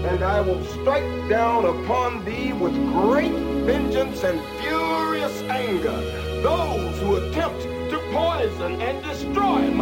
and I will strike down upon thee with great vengeance and furious anger those who attempt to poison and destroy my